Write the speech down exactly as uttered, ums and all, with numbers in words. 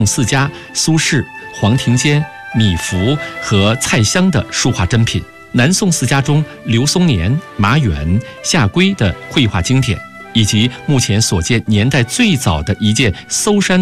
四家、苏轼、黄庭坚、米芾和蔡襄的书画珍品，南宋四家中刘松年、马远、夏圭的绘画经典，以及目前所见年代最早的一件搜山